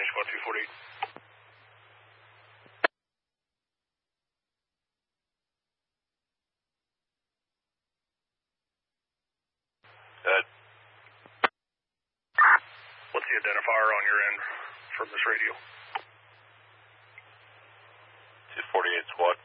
County Squad 248. What's the identifier on your end from this radio? 248 Squad.